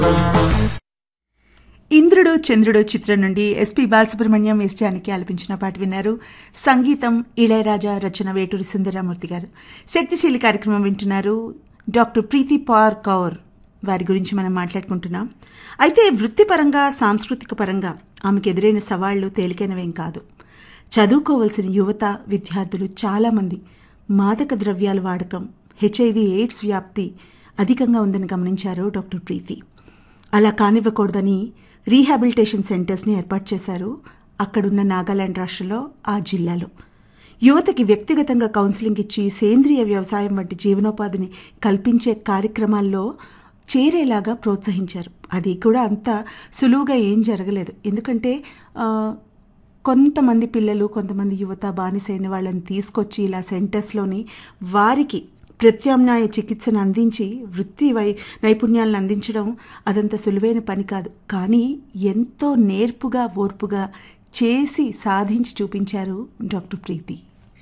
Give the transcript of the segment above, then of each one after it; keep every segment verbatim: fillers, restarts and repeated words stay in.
ఇంద్రుడు చంద్రుడు చిత్రం నుండి ఎస్పీ బాలసుబ్రహ్మణ్యం ఎస్ జానకి ఆలపించిన పాట విన్నారు. సంగీతం ఇళయరాజా, రచన వేటూరి సుందరరామూర్తి గారు. శక్తిశీలి కార్యక్రమం వింటున్నారు. డాక్టర్ ప్రీతి పవార్ కౌర్ వారి గురించి మనం మాట్లాడుకుంటున్నాం. అయితే వృత్తిపరంగా, సాంస్కృతిక పరంగా ఆమెకు ఎదురైన సవాళ్లు తేలికైనవేం కాదు. చదువుకోవలసిన యువత, విద్యార్థులు చాలామంది మాదక ద్రవ్యాల వాడకం, హెచ్ఐవి ఎయిడ్స్ వ్యాప్తి అధికంగా ఉందని గమనించారు డాక్టర్ ప్రీతి. అలా కానివ్వకూడదని రీహాబిలిటేషన్ సెంటర్స్ని ఏర్పాటు చేశారు అక్కడున్న నాగాలాండ్ రాష్ట్రంలో, ఆ జిల్లాలో. యువతకి వ్యక్తిగతంగా కౌన్సిలింగ్ ఇచ్చి సేంద్రియ వ్యవసాయం వంటి జీవనోపాధిని కల్పించే కార్యక్రమాల్లో చేరేలాగా ప్రోత్సహించారు. అది కూడా అంత సులువుగా ఏం జరగలేదు. ఎందుకంటే కొంతమంది పిల్లలు, కొంతమంది యువత బానిసైన వాళ్ళని తీసుకొచ్చి ఇలా సెంటర్స్లోని వారికి ప్రత్యామ్నాయ చికిత్సను అందించి వృత్తి వై నైపుణ్యాలను అందించడం అదంత సులువైన పని కాదు. కానీ ఎంతో నేర్పుగా, ఓర్పుగా చేసి సాధించి చూపించారు డాక్టర్ ప్రీతి.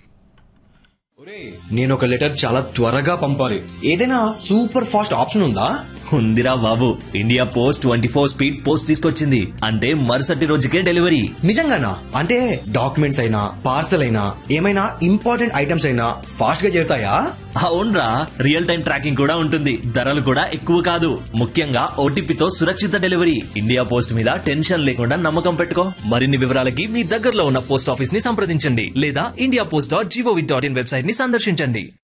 నేను ఒక లెటర్ చాలా త్వరగా పంపాలి. ఏదైనా సూపర్ ఫాస్ట్ ఆప్షన్ ఉందా? ఉందిరా బాబు, India post twenty four speed post తీసుకొచ్చింది. అంటే మరుసటి రోజుకే డెలివరీ. నిజంగానా? అంటే డాక్యుమెంట్స్ అయినా, పార్సల్ అయినా, ఏమైనా ఇంపార్టెంట్ ఐటమ్స్ అయినా ఫాస్ట్ గా చేరుతాయా? అవునరా, రియల్ టైం ట్రాకింగ్ కూడా ఉంటుంది. ధరలు కూడా ఎక్కువ కాదు. ముఖ్యంగా ఓటీపీతో సురక్షిత డెలివరీ. ఇండియా పోస్ట్ మీద టెన్షన్ లేకుండా నమ్మకం పెట్టుకో. మరిన్ని వివరాలకి మీ దగ్గరలో ఉన్న పోస్ట్ ఆఫీస్ ని సంప్రదించండి లేదా India post dot GOV dot in website ని సందర్శించండి.